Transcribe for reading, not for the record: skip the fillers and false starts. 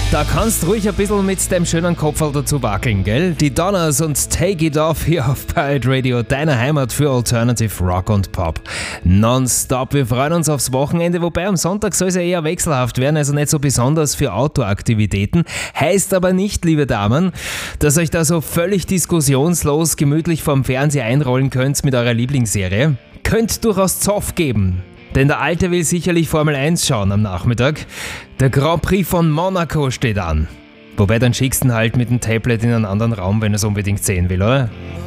Da kannst ruhig ein bisschen mit dem schönen Kopferl dazu wackeln, gell? Die Donners und Take It Off hier auf Pirate Radio, deiner Heimat für Alternative Rock und Pop. Nonstop, wir freuen uns aufs Wochenende, wobei am Sonntag soll es ja eher wechselhaft werden, also nicht so besonders für Outdoor-Aktivitäten. Heißt aber nicht, liebe Damen, dass euch da so völlig diskussionslos gemütlich vorm Fernseher einrollen könnt mit eurer Lieblingsserie. Könnt durchaus Zoff geben. Denn der Alte will sicherlich Formel 1 schauen am Nachmittag. Der Grand Prix von Monaco steht an. Wobei dann schickst du ihn halt mit dem Tablet in einen anderen Raum, wenn er es unbedingt sehen will, oder?